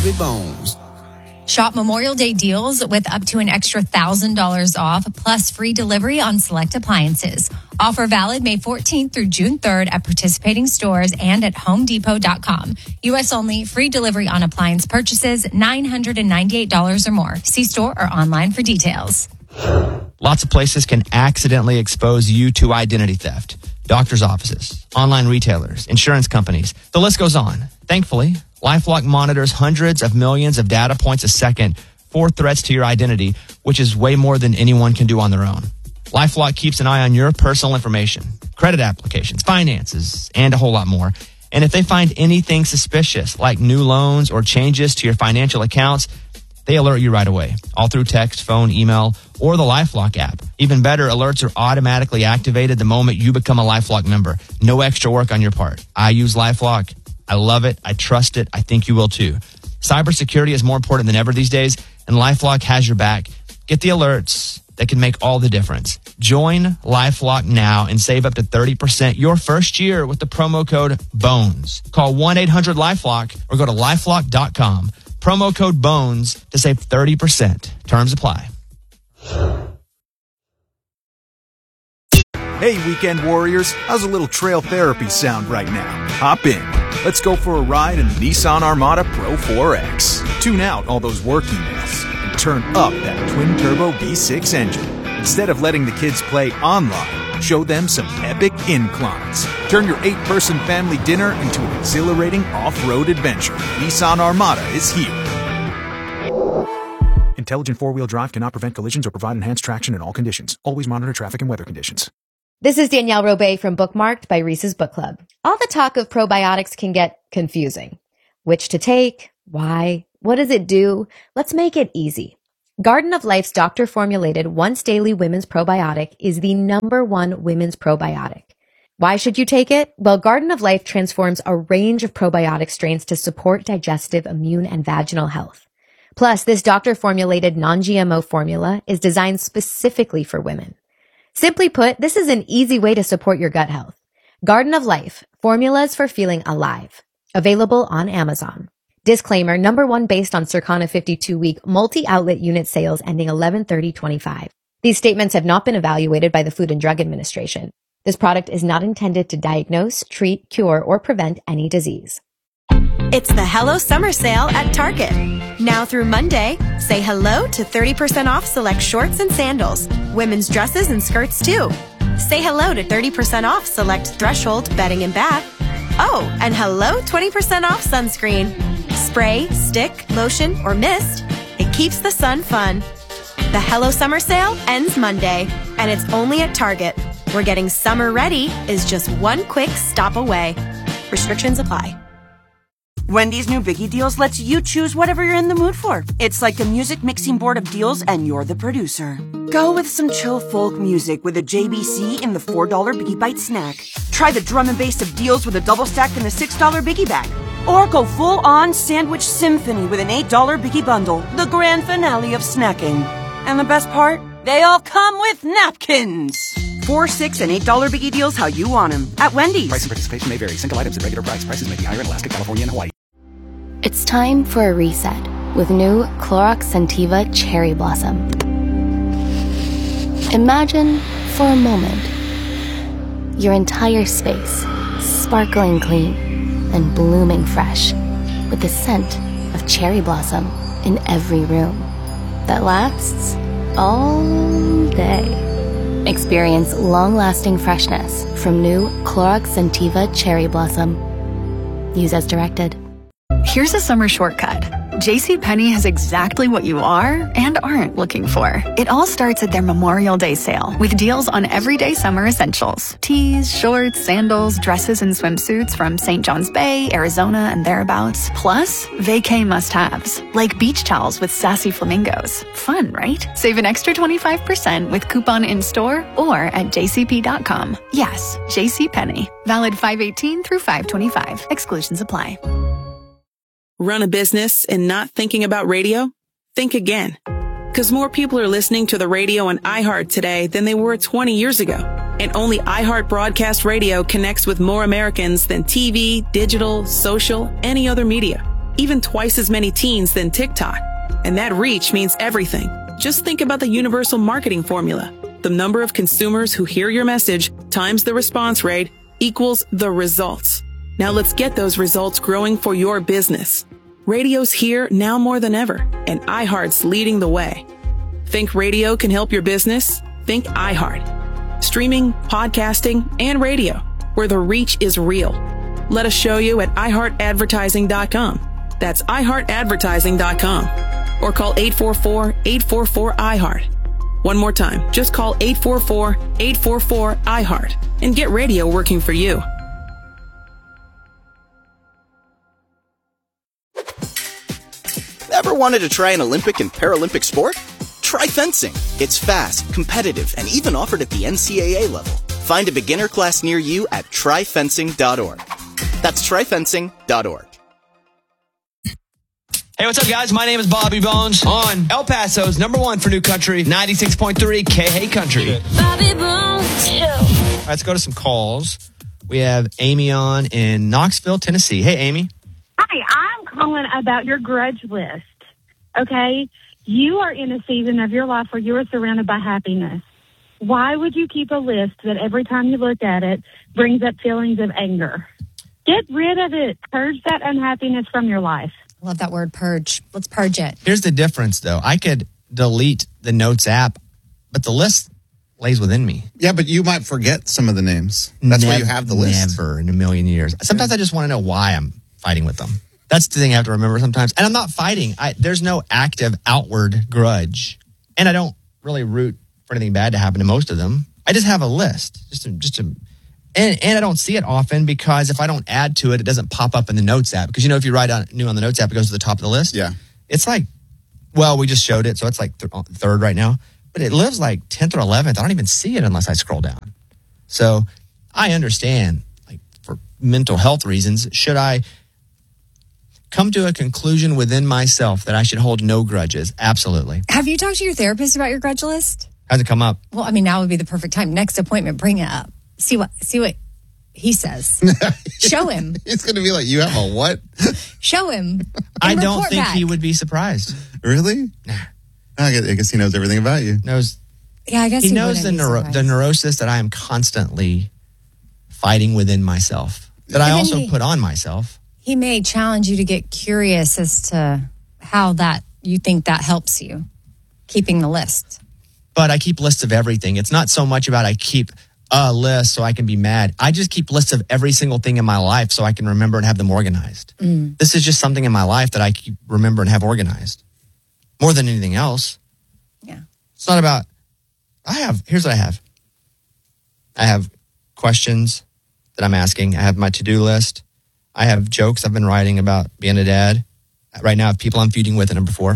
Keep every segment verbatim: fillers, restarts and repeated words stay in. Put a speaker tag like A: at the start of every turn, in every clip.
A: Bobby Bones.
B: Shop Memorial Day deals with up to an extra one thousand dollars off, plus free delivery on select appliances. Offer valid May fourteenth through June third at participating stores and at home depot dot com. U S only, free delivery on appliance purchases, nine hundred ninety-eight dollars or more. See store or online for details.
C: Lots of places can accidentally expose you to identity theft. Doctors' offices, online retailers, insurance companies. The list goes on. Thankfully, LifeLock monitors hundreds of millions of data points a second for threats to your identity, which is way more than anyone can do on their own. LifeLock keeps an eye on your personal information, credit applications, finances, and a whole lot more. And if they find anything suspicious, like new loans or changes to your financial accounts, they alert you right away, all through text, phone, email, or the LifeLock app. Even better, alerts are automatically activated the moment you become a LifeLock member. No extra work on your part. I use LifeLock. I love it. I trust it. I think you will too. Cybersecurity is more important than ever these days, and LifeLock has your back. Get the alerts that can make all the difference. Join LifeLock now and save up to thirty percent your first year with the promo code BONES. Call one eight hundred LifeLock or go to lifelock dot com. Promo code BONES to save thirty percent. Terms apply.
D: Hey, weekend warriors, how's a little trail therapy sound right now? Hop in. Let's go for a ride in the Nissan Armada Pro four X. Tune out all those work emails and turn up that twin-turbo V six engine. Instead of letting the kids play online, show them some epic inclines. Turn your eight-person family dinner into an exhilarating off-road adventure. Nissan Armada is here. Intelligent four-wheel drive cannot prevent collisions or provide enhanced traction in all conditions. Always monitor traffic and weather conditions.
E: This is Danielle Robay from Bookmarked by Reese's Book Club. All the talk of probiotics can get confusing. Which to take? Why? What does it do? Let's make it easy. Garden of Life's doctor-formulated once-daily women's probiotic is the number one women's probiotic. Why should you take it? Well, Garden of Life transforms a range of probiotic strains to support digestive, immune, and vaginal health. Plus, this doctor-formulated non-G M O formula is designed specifically for women. Simply put, this is an easy way to support your gut health. Garden of Life, formulas for feeling alive. Available on Amazon. Disclaimer, number one based on Circana fifty-two week multi-outlet unit sales ending eleven thirty twenty-five. These statements have not been evaluated by the Food and Drug Administration. This product is not intended to diagnose, treat, cure, or prevent any disease.
F: It's the Hello Summer Sale at Target. Now through Monday, say hello to thirty percent off select shorts and sandals, women's dresses and skirts too. Say hello to thirty percent off select Threshold bedding and bath. Oh, and hello twenty percent off sunscreen. Spray, stick, lotion, or mist. It keeps the sun fun. The Hello Summer Sale ends Monday, and it's only at Target, where getting summer ready is just one quick stop away. Restrictions apply.
G: Wendy's new Biggie Deals lets you choose whatever you're in the mood for. It's like a music mixing board of deals, and you're the producer. Go with some chill folk music with a J B C in the four dollar Biggie Bite snack. Try the drum and bass of deals with a double stack in the six dollar Biggie Bag. Or go full-on sandwich symphony with an eight dollar Biggie Bundle, the grand finale of snacking. And the best part? They all come with napkins. Four, six, and eight dollar Biggie Deals how you want them at Wendy's.
H: Price and participation may vary. Single items at regular price. Prices may be higher in Alaska, California, and Hawaii.
I: It's time for a reset with new Clorox Scentiva Cherry Blossom. Imagine, for a moment, your entire space sparkling clean and blooming fresh with the scent of cherry blossom in every room that lasts all day. Experience long-lasting freshness from new Clorox Scentiva Cherry Blossom. Use as directed.
J: Here's a summer shortcut. JCPenney has exactly what you are and aren't looking for. It all starts at their Memorial Day sale with deals on everyday summer essentials. Tees, shorts, sandals, dresses, and swimsuits from Saint John's Bay, Arizona, and thereabouts. Plus, vacay must-haves, like beach towels with sassy flamingos. Fun, right? Save an extra twenty-five percent with coupon in-store or at j c p dot com. Yes, JCPenney. Valid five eighteen through five twenty-five. Exclusions apply.
K: Run a business and not thinking about radio? Think again. Because more people are listening to the radio on iHeart today than they were twenty years ago. And only iHeart Broadcast Radio connects with more Americans than T V, digital, social, any other media. even twice as many teens than TikTok. And that reach means everything. Just think about the universal marketing formula. The number of consumers who hear your message times the response rate equals the results. Now let's get those results growing for your business. Radio's here now more than ever, and iHeart's leading the way. Think radio can help your business? Think iHeart. Streaming, podcasting, and radio, where the reach is real. Let us show you at i heart advertising dot com. That's i heart advertising dot com. Or call eight four four, eight four four, I heart. One more time, just call eight four four, eight four four, I heart and get radio working for you.
A: Ever wanted to try an Olympic and Paralympic sport? Try fencing. It's fast, competitive, and even offered at the N C double A level. Find a beginner class near you at try fencing dot org. That's try fencing dot org.
C: Hey, what's up, guys? My name is Bobby Bones on El Paso's number one for new country, ninety-six point three K Hey Country.
L: Bobby Bones Show.
C: All right, let's go to some calls. We have Amy on in Knoxville, Tennessee. Hey, Amy.
M: Hi, I'm calling about your grudge list. Okay? You are in a season of your life where you are surrounded by happiness. Why would you keep a list that every time you look at it brings up feelings of anger? Get rid of it. Purge that unhappiness from your life.
B: Love that word, purge. Let's purge it.
C: Here's the difference, though. I could delete the Notes app, but the list lays within me.
N: Yeah, but you might forget some of the names. That's
C: never,
N: why you have the list.
C: Never in a million years. Sometimes I just want to know why I'm fighting with them. That's the thing I have to remember sometimes. And I'm not fighting. I, there's no active outward grudge. And I don't really root for anything bad to happen to most of them. I just have a list. Just to, just to, and, and I don't see it often because if I don't add to it, it doesn't pop up in the Notes app. Because, you know, if you write on, new on the Notes app, it goes to the top of the list.
N: Yeah.
C: It's like, well, we just showed it, so it's like th- third right now. But it lives like tenth or eleventh. I don't even see it unless I scroll down. So I understand, like, for mental health reasons, should I come to a conclusion within myself that I should hold no grudges? Absolutely.
B: Have you talked to your therapist about your grudge list?
C: Hasn't come up.
B: Well, I mean, now would be the perfect time. Next appointment, bring it up. See what see what he says. Show him.
N: It's going to be like, you have a what?
B: Show him.
C: I don't
B: report
C: think
B: back.
C: he would be surprised.
N: Really?
C: Nah.
N: I guess, I guess he knows everything about you.
C: Knows.
B: Yeah, I guess
C: he,
B: he
C: knows the
B: wouldn't be
C: neuro-
B: surprised.
C: the neurosis that I am constantly fighting within myself. That
B: And
C: I
B: then
C: also
B: he-
C: put on myself.
B: He may challenge you to get curious as to how that you think that helps you keeping the list.
C: But I keep lists of everything. It's not so much about I keep a list so I can be mad. I just keep lists of every single thing in my life so I can remember and have them organized.
B: Mm.
C: This is just something in my life that I keep remember and have organized more than anything else.
B: Yeah.
C: It's not about, I have, here's what I have. I have questions that I'm asking. I have my to-do list. I have jokes I've been writing about being a dad. Right now I have people I'm feuding with at number four.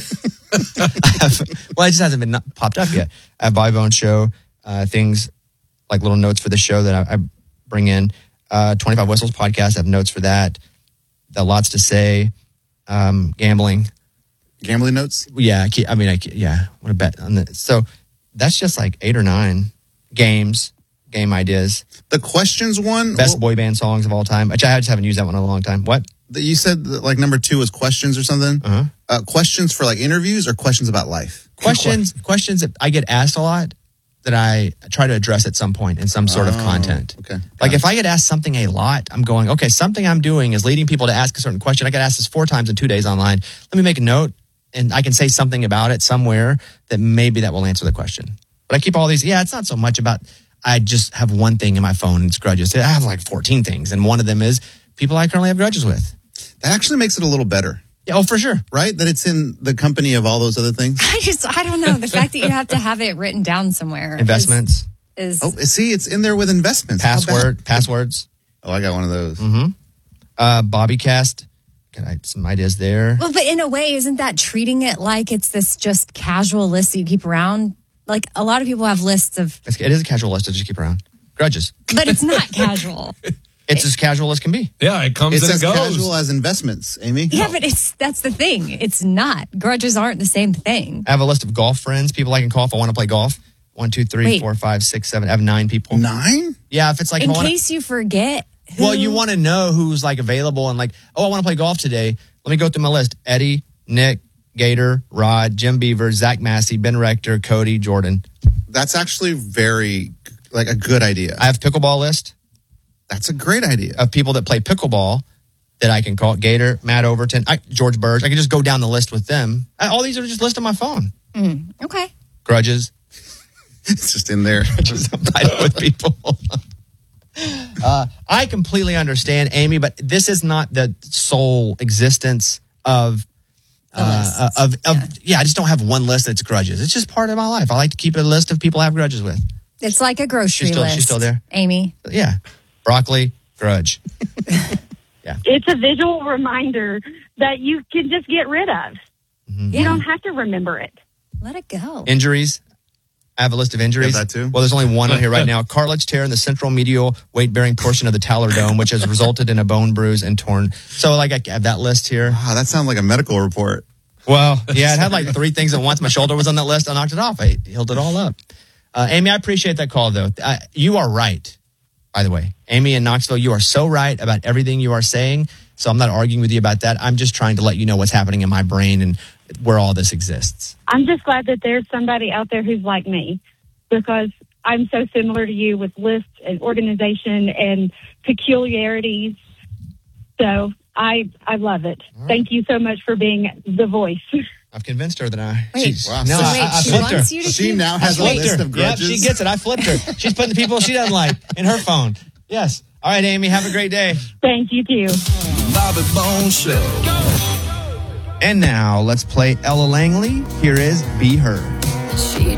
C: I have, well, it just hasn't been popped up yet. I have Bobby Bones Show, uh, things like little notes for the show that I, I bring in. Uh, twenty-five Whistles podcast, I have notes for that. The Lots to Say, um, gambling.
N: Gambling notes?
C: Yeah, I, keep, I mean, I keep, yeah, I want to bet on that. So that's just like eight or nine games, game ideas.
N: The questions one?
C: Best boy band songs of all time, which I just haven't used that one in a long time. What?
N: That you said that, like number two was questions or something?
C: Uh-huh.
N: Uh, questions for like interviews or questions about life?
C: Questions, questions that I get asked a lot that I try to address at some point in some sort
N: Oh,
C: of content.
N: Okay.
C: Like if I get asked something a lot, I'm going, okay, something I'm doing is leading people to ask a certain question. I got asked this four times in two days online. Let me make a note and I can say something about it somewhere that maybe that will answer the question. But I keep all these, yeah, it's not so much about, I just have one thing in my phone and it's grudges. I have like fourteen things. And one of them is people I currently have grudges with.
N: That actually makes it a little better.
C: Yeah, oh, for sure.
N: Right? That it's in the company of all those other things.
B: I just, I don't know. The fact that you have to have it written down somewhere.
C: Investments.
B: Is, is
N: Oh, see, it's in there with investments. How
C: Password,
N: bad?
C: passwords.
N: Oh, I got one of those.
C: Mm-hmm. Uh, Bobbycast. Got I- some ideas there.
B: well, but in a way, isn't that treating it like it's this just casual list that you keep around? Like a lot of people have lists of,
C: It's, it is a casual list to just keep around. Grudges.
B: but it's not casual.
C: It's as casual as can be.
O: Yeah, it comes
N: It's
O: and
N: as
O: it goes.
N: casual as investments, Amy.
B: Yeah, but it's that's the thing. It's not. Grudges aren't the same thing.
C: I have a list of golf friends, people I can call if I want to play golf. One, two, three,
B: Wait.
C: four, five, six, seven. I have nine people.
N: Nine?
C: Yeah, if it's like,
B: In
C: if I wanna,
B: case you forget. Who,
C: well, you want to know who's like available and like, oh, I want to play golf today. Let Let me go through my list. Eddie, Nick, Gator, Rod, Jim Beaver, Zach Massey, Ben Rector, Cody, Jordan.
N: That's actually very, like, a good idea.
C: I have pickleball list.
N: That's a great idea.
C: Of people that play pickleball that I can call. Gator, Matt Overton, I, George Burge. I can just go down the list with them. I, all these are just listed on my phone.
B: Mm, okay.
C: Grudges.
N: It's just in there.
C: Just fighting with people. uh, I completely understand, Amy, but this is not the sole existence of uh, of, of yeah. yeah. I just don't have one list that's grudges. It's just part of my life. I like to keep a list of people I have grudges with.
B: It's like a grocery
C: she's still,
B: list.
C: She's still there,
B: Amy.
C: Yeah, broccoli, grudge. Yeah,
M: it's a visual reminder that you can just get rid of.
C: Mm-hmm.
M: You don't have to remember it.
B: Let it go.
C: Injuries. I have a list of injuries.
N: That too?
C: Well, there's only one on here right now. Cartilage tear in the central medial weight-bearing portion of the talar dome, which has resulted in a bone bruise and torn. So, like, I have that list here.
N: Wow, that sounds like a medical report.
C: Well, yeah, it had like three things at once. My shoulder was on that list. I knocked it off. I healed it all up. Uh, Amy, I appreciate that call, though. Uh, you are right, by the way. Amy in Knoxville, you are so right about everything you are saying. So I'm not arguing with you about that. I'm just trying to let you know what's happening in my brain and where all this exists.
M: I'm just glad that there's somebody out there who's like me, because I'm so similar to you with lists and organization and peculiarities. So I I love it. Right. Thank you so much for being the voice.
C: I've convinced her that I...
B: Wait,
C: she's,
N: wow.
C: no,
B: so
C: I,
B: wait,
C: I, I
B: she
C: flipped
B: wants
C: her.
B: you to
N: She
B: keep...
N: now has a list
C: her.
N: of grudges.
C: Yep, she gets it. I flipped her. She's putting the people she doesn't like in her phone. Yes. All right, Amy, have a great day.
M: Thank you, too.
O: Bobby Bone Show.
C: And now, let's play Ella Langley. Here is Be Heard.
L: She